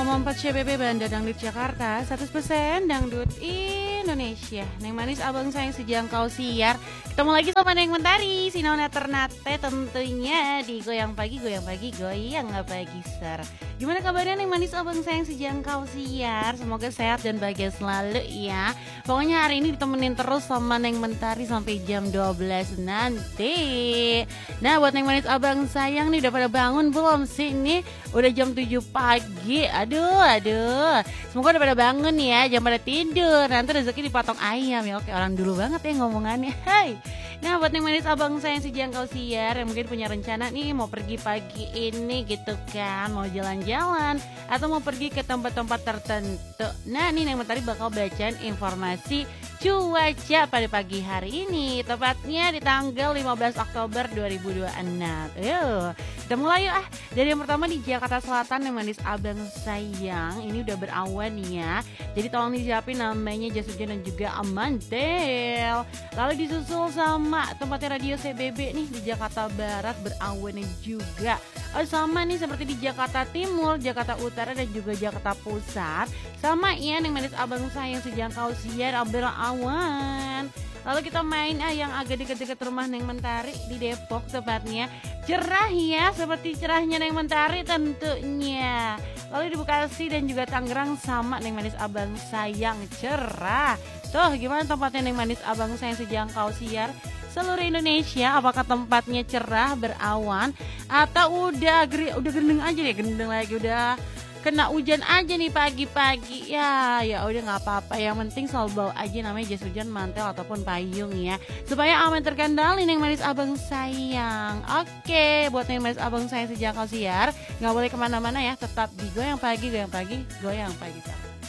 105,4 CBB Bandar Dangdut Jakarta, 100% Dangdut Indonesia. Neng manis abang sayang sejangkau siar. Ketemu lagi sama Neng Mentari, si Nona Ternate tentunya di Goyang Pagi, Goyang Pagi Sar. Gimana kabarnya Neng manis abang sayang sejangkau siar? Semoga sehat dan bahagia selalu ya. Pokoknya hari ini ditemenin terus sama Neng Mentari sampai jam 12 nanti. Nah buat Neng manis abang sayang nih udah pada bangun belum sih? Nih udah jam 7 pagi. Aduh. Semoga udah pada bangun ya, jangan pada tidur. Nanti rezeki dipotong ayam ya. Oke, orang dulu banget ya ngomongannya. Hai. Nah buat Neng manis abang sayang si jangkau siar yang mungkin punya rencana nih mau pergi pagi ini gitu kan, mau jalan-jalan atau mau pergi ke tempat-tempat tertentu. Nah nih Neng Mentari bakal bacain informasi cuaca pada pagi hari ini, tepatnya di tanggal 15 Oktober 2026. Yuk, kita mulai yuk dari yang pertama di Jakarta Selatan yang manis abang sayang. Ini udah berawan ya, jadi tolong disiapin namanya jas hujan dan juga mantel. Lalu disusul sama tempatnya radio CBB nih di Jakarta Barat berawan juga. Sama nih seperti di Jakarta Timur, Jakarta Utara dan juga Jakarta Pusat. Sama ya yang manis abang sayang sejangkau siar berawan. Lalu kita main yang agak dekat-dekat rumah Neng Mentari di Depok tepatnya. Cerah ya, seperti cerahnya Neng Mentari tentunya. Lalu di Bekasi dan juga Tangerang sama Neng manis abang sayang cerah. Tuh gimana tempatnya Neng manis abang sayang sejangkau siar seluruh Indonesia? Apakah tempatnya cerah berawan atau udah gendeng aja deh, gendeng lagi udah kena hujan aja nih pagi-pagi ya udah nggak apa-apa, yang penting selalu bawa aja namanya jas hujan, mantel ataupun payung ya supaya aman terkendali Neng manis abang sayang. Oke, buat Neng manis abang sayang sejangkau siar nggak boleh kemana-mana ya, tetap di Goyang Pagi, Goyang Pagi, Goyang Pagi.